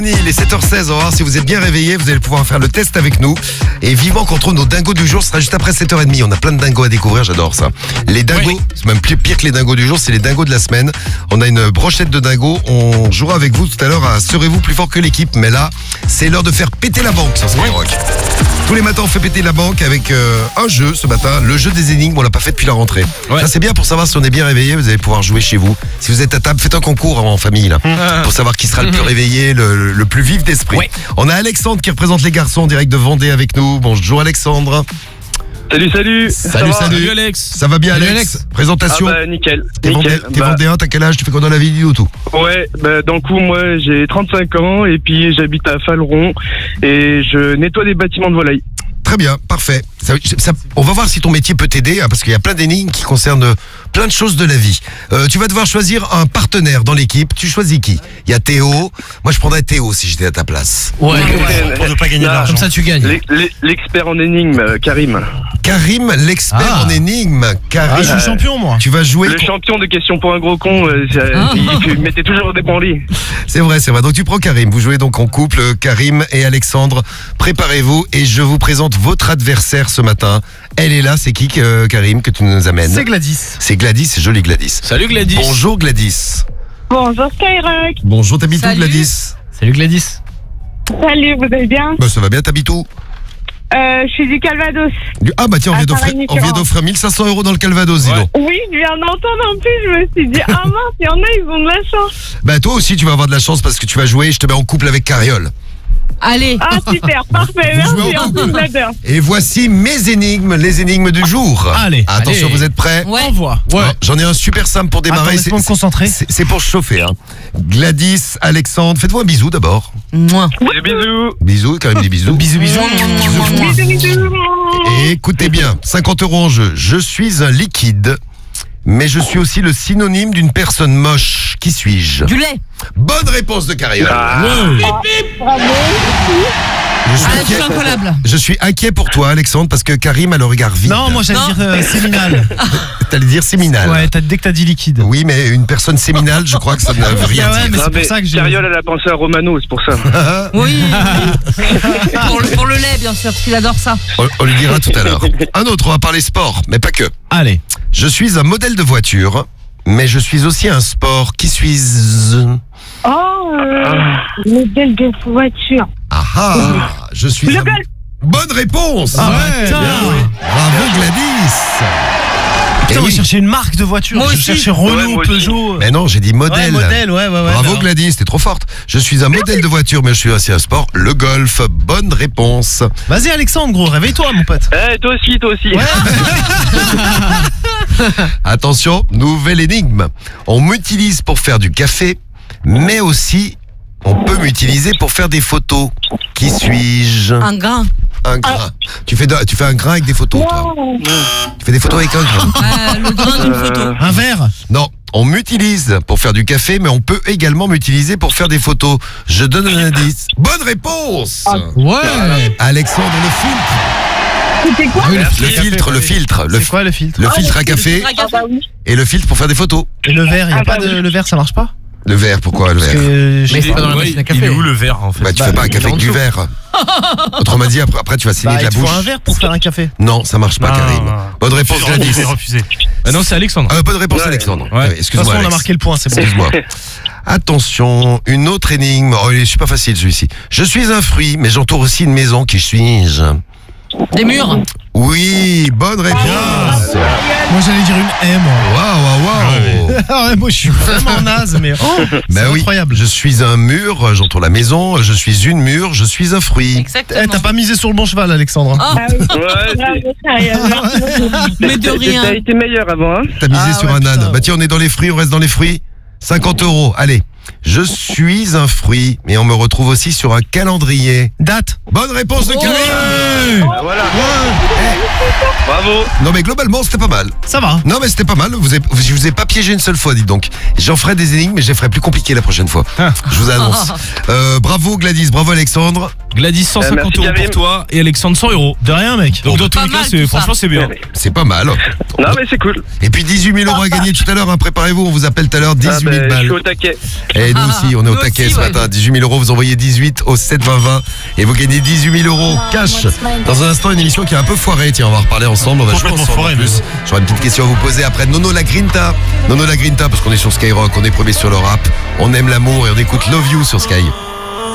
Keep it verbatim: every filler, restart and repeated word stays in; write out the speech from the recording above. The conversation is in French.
Il est sept heures seize, on va voir si vous êtes bien réveillés, vous allez pouvoir faire le test avec nous. Et vivement qu'on trouve nos dingos du jour, ce sera juste après sept heures trente. On a plein de dingos à découvrir, j'adore ça. Les dingos, oui. C'est même plus pire que les dingos du jour, c'est les dingos de la semaine. On a une brochette de dingos, on jouera avec vous tout à l'heure à Serez-vous plus fort que l'équipe. Mais là, c'est l'heure de faire péter la banque sur Skyrock. Tous les matins, on fait péter la banque avec euh, un jeu ce matin, le jeu des énigmes. On l'a pas fait depuis la rentrée. Ouais. Ça, c'est bien pour savoir si on est bien réveillé. Vous allez pouvoir jouer chez vous. Si vous êtes à table, faites un concours en famille là, mmh. pour savoir qui sera le plus réveillé, le, le plus vif d'esprit. Ouais. On a Alexandre qui représente les garçons en direct de Vendée avec nous. Bonjour Alexandre. Salut, salut. Salut, salut. Salut Alex. Ça va bien, Alex, Alex Présentation. Ah bah nickel. T'es, nickel. Vendé, t'es bah... vendéen, t'as quel âge? Tu fais quoi dans la vie? Dis-nous tout. Ouais, bah dans le coup, moi j'ai trente-cinq ans et puis j'habite à Faleron et je nettoie des bâtiments de volaille. Très bien, parfait. Ça, ça, on va voir si ton métier peut t'aider, hein, parce qu'il y a plein d'énigmes qui concernent plein de choses de la vie. Euh, tu vas devoir choisir un partenaire dans l'équipe. Tu choisis qui? Il y a Théo. Moi, je prendrais Théo si j'étais à ta place. Ouais, ouais. Pour ne pas gagner de l'argent. Comme ça, tu gagnes. L'expert en énigmes, Karim. Karim, l'expert ah. en énigmes. Karim, ah, je suis champion, moi. Tu vas jouer. Le pour... champion de questions pour un gros con. Euh, ah. Il mettait toujours des branlis. C'est vrai, c'est vrai. Donc tu prends Karim. Vous jouez donc en couple, Karim et Alexandre. Préparez-vous et je vous présente votre adversaire ce matin. Elle est là, c'est qui euh, Karim que tu nous amènes? C'est Gladys. C'est Gladys, c'est joli Gladys. Salut Gladys. Bonjour Gladys. Bonjour Skyrock. Bonjour, t'habites où Gladys? Salut Gladys. Salut, vous allez bien? Bah ça va bien, t'habites où? Euh, je suis du Calvados. Du... Ah bah tiens, on vient, d'offrir, on vient d'offrir mille cinq cents euros dans le Calvados, dis donc. Oui, je viens d'entendre en plus, je me suis dit, ah mince, il y en a, ils ont de la chance. Bah toi aussi tu vas avoir de la chance parce que tu vas jouer, je te mets en couple avec Cariole. Allez. Ah super, parfait, merci, en plus j'adore. Et voici mes énigmes, les énigmes du jour. Allez. Attention, allez. Vous êtes prêts? Ouais. On voit. Ouais. Alors, j'en ai un super simple pour démarrer. Attends, c'est pour me concentrer. C'est, c'est pour chauffer. Hein. Gladys, Alexandre, faites-vous un bisou d'abord. Moi. Des bisous. Bisous, quand même des bisous. Bisous, bisous. Bisous, bisous. Et écoutez bien, cinquante euros en jeu. Je suis un liquide, mais je suis aussi le synonyme d'une personne moche. Qui suis-je? Du lait. Bonne réponse de Cariole. Ah. Ouais. Ah, bravo. Je suis, ah, inquiet, je suis incollable. Je suis inquiet pour toi, Alexandre, parce que Karim a le regard vide. Non, moi j'allais non. dire euh, séminal. T'allais dire séminal. Ouais, t'as, dès que t'as dit liquide. Oui, mais une personne séminale, je crois que ça ne veut rien ah ouais, dire. mais c'est non, pour mais ça que j'ai... Cariole, elle a pensé à Romano, c'est pour ça. Oui. pour, le, pour le lait, bien sûr, parce qu'il adore ça. On, on lui dira tout à l'heure. Un autre, on va parler sport, mais pas que. Allez. Je suis un modèle de voiture, mais je suis aussi un sport. Qui suis-je? Oh, euh, modèle de voiture. Ah ah, je suis Le un... golf. Bonne réponse. Ah ouais, bien, ouais. Bravo Gladys. Putain, moi oui. je cherchais une marque de voiture. Moi je aussi. cherchais Renault, Ouais, Peugeot. Mais non, j'ai dit modèle. Ouais, modèle, ouais, ouais, ouais. Bravo non. Gladys, t'es trop forte. Je suis un modèle de voiture, mais je suis aussi un sport. Le golf, bonne réponse. Vas-y Alexandre, gros, réveille-toi mon pote. Eh, toi aussi, toi aussi. Ouais. Attention, nouvelle énigme. On m'utilise pour faire du café, mais aussi on peut m'utiliser pour faire des photos. Qui suis-je? Un grain. Un grain. Tu fais, de, tu fais un grain avec des photos, toi. Wow. Tu fais des photos avec un grain. Euh, le grain d'une photo. Un verre. Non, on m'utilise pour faire du café, mais on peut également m'utiliser pour faire des photos. Je donne un indice. Bonne réponse. Ouais. Alexandre, le filtre. C'était quoi? Le, le Merci. filtre, le filtre. Le, C'est quoi le filtre? le Ah, filtre le à café Ah bah oui. et le filtre pour faire des photos. Et le verre, il y a Ah, pas bah de... oui. Le verre, ça marche pas? Le verre, pourquoi le Parce verre? que j'ai- Mais c'est pas dans la machine à café. Il est où le verre en fait? Bah tu Bah, fais pas un il café est en avec du dessous. verre. Autrement dit, après, après tu vas saigner Bah, de la il te faut bouche. un verre pour faire un café. Non, ça marche pas, Non, Karim. non. Bonne réponse, Gladys. Refusé, refusé. Ah non, c'est Alexandre. Euh, bonne réponse, Ouais. Alexandre. Ouais. Euh, De toute Excuse-moi, façon, on a Alex. marqué le point, c'est bon. Excuse-moi. Attention, une autre énigme. Oh, il est super facile celui-ci. Je suis un fruit, mais j'entoure aussi une maison. Qui suis-je? Des murs. Oui, bonne réponse. Moi, j'allais dire une M. Waouh, waouh, waouh. Ah ouais, moi, je suis vraiment naze, mais oh, c'est Bah oui, incroyable. je suis un mur, j'entoure la maison. Je suis une mur, je suis un fruit. Exactement. Eh, t'as pas misé sur le bon cheval, Alexandre. Ah, Ah oui. Ouais, Bravo, Cariole. Merci beaucoup. mais de T'as rien. été meilleur avant, hein. T'as misé Ah sur ouais, un putain. âne. Bah tiens, on est dans les fruits, on reste dans les fruits. cinquante euros, allez. Je suis un fruit, mais on me retrouve aussi sur un calendrier. Date. Bonne réponse de Oh. Karim. Ah, voilà. Bravo. Non mais globalement c'était pas mal. Ça va. Non mais c'était pas mal, vous avez, je vous ai pas piégé une seule fois, dites donc. J'en ferai des énigmes mais je les ferai plus compliquées la prochaine fois. Ah. Je vous annonce. Euh, bravo Gladys, bravo Alexandre. Gladys cent cinquante Euh, merci, euros pour Karim. toi et Alexandre cent euros. De rien, mec. Donc dans tous Pas les cas, mal, c'est, tout franchement ça. c'est bien. C'est pas mal. Non, mais c'est cool. Et puis dix-huit mille euros à gagner tout à l'heure, hein, préparez-vous, on vous appelle tout à l'heure, Ah, dix-huit bah, mille je balles. suis au taquet. Et nous aussi, on est au Nous taquet aussi, ce ouais. matin. dix-huit mille euros, vous envoyez dix-huit au sept vingt vingt et vous gagnez dix-huit mille euros cash. Dans un instant, une émission qui est un peu foirée. Tiens, on va en reparler ensemble. On va jouer Complètement ensemble en foirée, plus. J'aurai une petite question à vous poser après Nono la Grinta. Nono la Grinta, parce qu'on est sur Skyrock, on est premier sur le rap. On aime l'amour et on écoute Love You sur Sky.